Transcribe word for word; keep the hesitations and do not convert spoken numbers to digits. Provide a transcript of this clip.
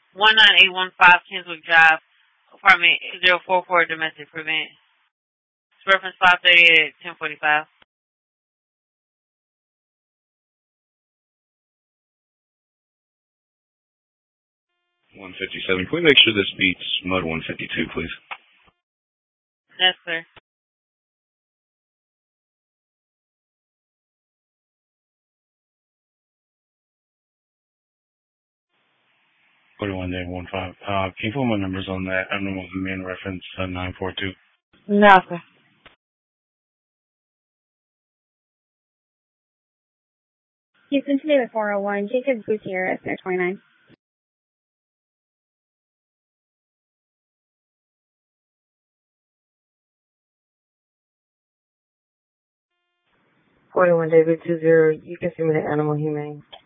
one nine eight one five Kinswick Drive, apartment zero four four, domestic prevent. It's reference five thirty-eight, ten forty-five. one fifty-seven. Can we make sure this beats Mud one fifty-two, please? Yes, sir. forty-one day one five. Uh, can you put my numbers on that? I don't know what the main reference, uh, nine four two. No, sir. Houston today with four oh one. Jacob Gutierrez, there twenty-nine. forty-one David two zero. You can see me the Animal Humane.